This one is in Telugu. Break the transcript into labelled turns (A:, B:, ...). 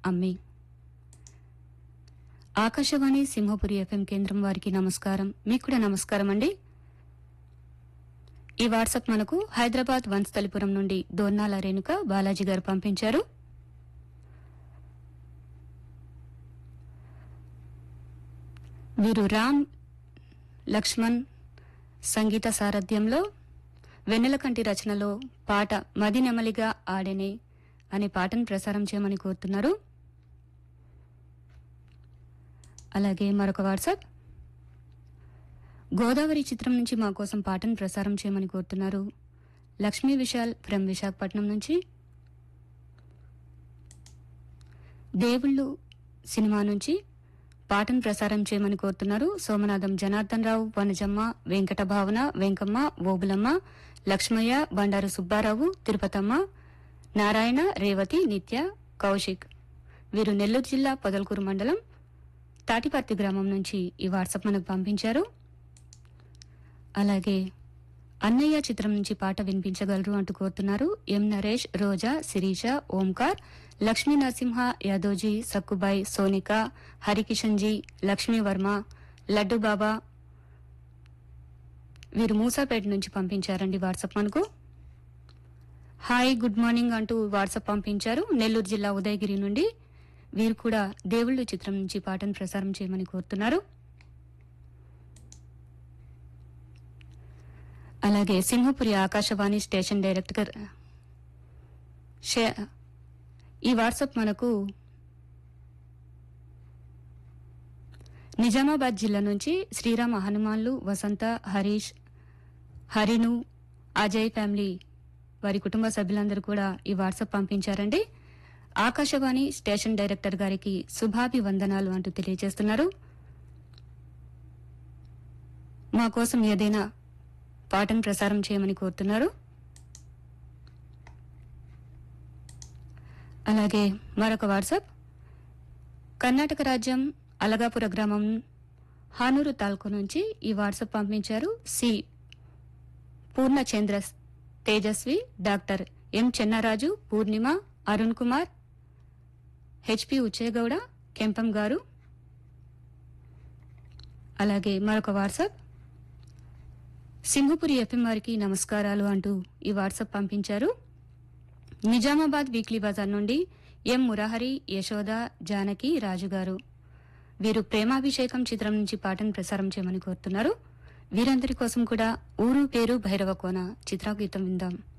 A: అమ్మి. ఆకాశవాణి సింహపురి ఎఫ్ఎం కేంద్రం వారికి నమస్కారం. మీకు కూడా నమస్కారం అండి. ఈ వాట్సాప్ మనకు హైదరాబాద్ వన్స్థలిపురం నుండి దోర్నాల రేణుక బాలాజీ గారు పంపించారు. వీరు రామ్ లక్ష్మణ్ సంగీత సారథ్యంలో వెన్నెలకంటి రచనలో పాట మది నెమలిగా ఆడెనే అనే పాటను ప్రసారం చేయమని కోరుతున్నారు. అలాగే మరొక వాట్సాప్ గోదావరి చిత్రం నుంచి మా కోసం పాటను ప్రసారం చేయమని కోరుతున్నారు. లక్ష్మీ విశాల్ ఫ్రమ్ విశాఖపట్నం నుంచి దేవుళ్ళు సినిమా నుంచి పాటను ప్రసారం చేయమని కోరుతున్నారు. సోమనాథం జనార్దన్ రావు, వనజమ్మ, వెంకట భావన, వెంకమ్మ, ఓబులమ్మ, లక్ష్మయ్య, బండారు సుబ్బారావు, తిరుపతమ్మ, నారాయణ, రేవతి, నిత్య, కౌశిక్. వీరు నెల్లూరు జిల్లా పొదలకూరు మండలం తాటిపర్తి గ్రామం నుంచి ఈ వాట్సాప్ మనకు పంపించారు. అలాగే అన్నయ్య చిత్రం నుంచి పాట వినిపించగలరు అంటూ కోరుతున్నారు. ఎం నరేష్, రోజా, శిరీష, ఓంకార్, లక్ష్మీ నరసింహ, యాదోజీ, సక్కుబాయ్, సోనిక, హరికిషన్జీ, లక్ష్మీవర్మ, లడ్డు బాబా. వీరు మూసాపేట నుంచి పంపించారండి వాట్సాప్ మనకు. హాయ్ గుడ్ మార్నింగ్ అంటూ వాట్సాప్ పంపించారు నెల్లూరు జిల్లా ఉదయగిరి నుండి. వీరు కూడా దేవుళ్ళు చిత్రం నుంచి పాటను ప్రసారం చేయమని కోరుతున్నారు. అలాగే సింహపురి ఆకాశవాణి స్టేషన్ డైరెక్టర్ ఈ వాట్సాప్ మనకు నిజామాబాద్ జిల్లా నుంచి శ్రీరామ హనుమాన్లు, వసంత, హరీష్, హరిను, అజయ్ ఫ్యామిలీ వారి కుటుంబ సభ్యులందరూ కూడా ఈ వాట్సాప్ పంపించారండి. ఆకాశవాణి స్టేషన్ డైరెక్టర్ గారికి శుభాభివందనాలు అంటూ తెలియజేస్తున్నారు. మా కోసం ఏదైనా పాటను ప్రసారం చేయమని కోరుతున్నారు. అలాగే మరొక వాట్సాప్ కర్ణాటక రాజ్యం అలగాపుర గ్రామం హానూరు తాలూకు నుంచి ఈ వాట్సాప్ పంపించారు. C Purnachandra Tejaswi, doctor M చెన్నారాజు, పూర్ణిమ, అరుణ్ కుమార్, హెచ్పి ఉచ్చేగౌడ, కెంపం గారు. అలాగే మరొక వాట్సాప్ సింహపురి ఎఫ్ఎం వారికి నమస్కారాలు అంటూ ఈ వాట్సాప్ పంపించారు. నిజామాబాద్ వీక్లీ బజార్ నుండి ఎం మురహరి, యశోద, జానకి, రాజు గారు. వీరు ప్రేమాభిషేకం చిత్రం నుంచి పాటను ప్రసారం చేయమని కోరుతున్నారు. వీరందరి కోసం కూడా ఊరు పేరు భైరవ కోన చిత్రగీతం విందాం.